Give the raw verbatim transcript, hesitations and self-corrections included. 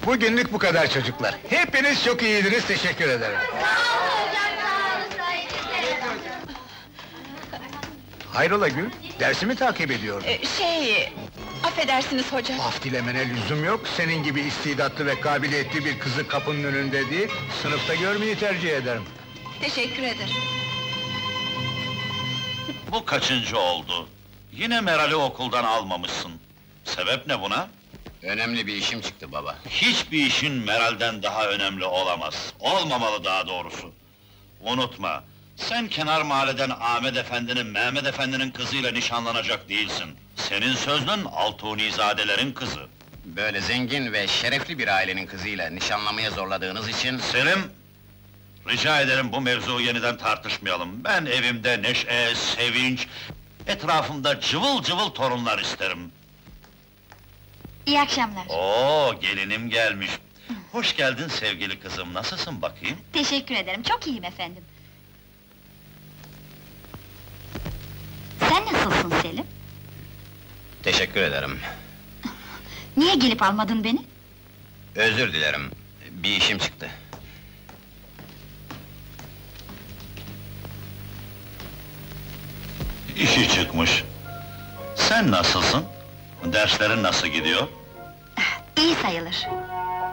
Bugünlük bu kadar çocuklar. Hepiniz çok iyiydiniz, teşekkür ederim. Hayrola Gül, dersimi takip ediyordun. Ee, şey... Affedersiniz hocam. Af dilemene lüzum yok, senin gibi istidatlı ve kabiliyetli bir kızı kapının önünde değil, sınıfta görmeyi tercih ederim. Teşekkür ederim. Bu kaçıncı oldu? Yine Meral'i okuldan almamışsın. Sebep ne buna? Önemli bir işim çıktı baba. Hiçbir işin Meral'den daha önemli olamaz. Olmamalı daha doğrusu. Unutma, sen kenar mahalleden Ahmet Efendi'nin, Mehmet Efendi'nin kızıyla nişanlanacak değilsin. Senin sözlün Altunizadelerin kızı. Böyle zengin ve şerefli bir ailenin kızıyla nişanlamaya zorladığınız için... Selim, rica ederim bu mevzuyu yeniden tartışmayalım. Ben evimde neşe, sevinç, etrafımda cıvıl cıvıl torunlar isterim. İyi akşamlar. Oo, gelinim gelmiş. Hoş geldin sevgili kızım, nasılsın bakayım? Teşekkür ederim, çok iyiyim efendim. Sen nasılsın Selim? Teşekkür ederim. Niye gelip almadın beni? Özür dilerim, bir işim çıktı. İşi çıkmış. Sen nasılsın? Derslerin nasıl gidiyor? İyi sayılır.